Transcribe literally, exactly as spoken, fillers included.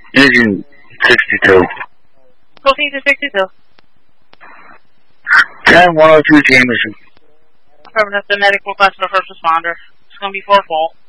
Engine sixty-two. Proceed to sixty-two. ten one oh two Jameson. Affirmative, the medic request for first responder. It's going to be for a fault.